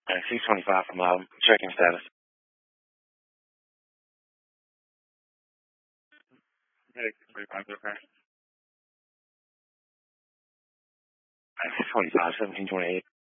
625 from checking status. Hey, 625, okay. 625, 1728.